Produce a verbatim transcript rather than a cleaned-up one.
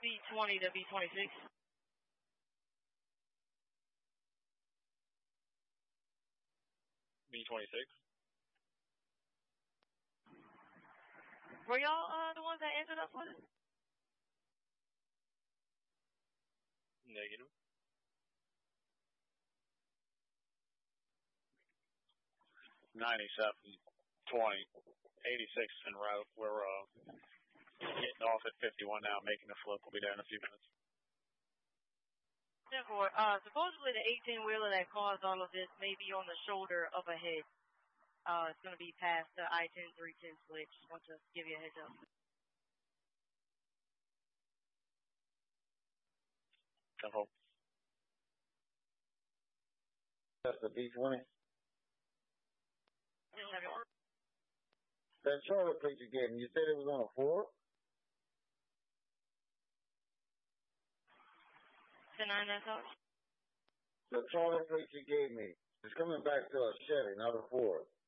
B twenty to B twenty-six. B twenty-six. Were y'all uh, the ones that answered us with it? Negative. ninety-seven twenty. eighty-six en route. We're uh, getting off at fifty-one now, making the flip. We'll be there in a few minutes. ten four. Uh, supposedly the eighteen-wheeler that caused all of this may be on the shoulder up ahead. Uh, it's going to be past the I ten three ten switch. Just want to give you a heads up. ten four. That's the B twenty. Yes, have your That Charlotte plate you gave me, you said it was on a four? ten nine, that's all. The Charlotte plate you gave me is coming back to a Chevy, not a Ford.